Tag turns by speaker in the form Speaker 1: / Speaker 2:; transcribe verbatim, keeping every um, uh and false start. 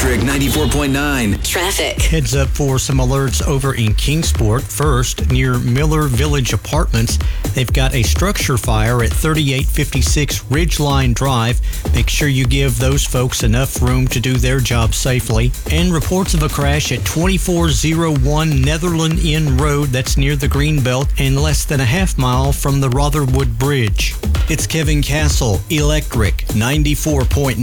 Speaker 1: Electric ninety-four point nine.
Speaker 2: Traffic.
Speaker 3: Heads up for some alerts over in Kingsport. First, near Miller Village Apartments, they've got a structure fire at thirty-eight fifty-six Ridgeline Drive. Make sure you give those folks enough room to do their job safely. And reports of a crash at twenty-four oh one Netherland Inn Road. That's near the Greenbelt and less than a half mile from the Rotherwood Bridge. It's Kevin Castle, Electric ninety-four point nine.